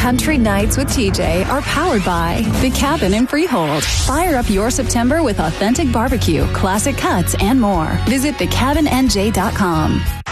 Country Nights with TJ are powered by The Cabin in Freehold. Fire up your September with authentic barbecue, classic cuts, and more. Visit thecabinnj.com.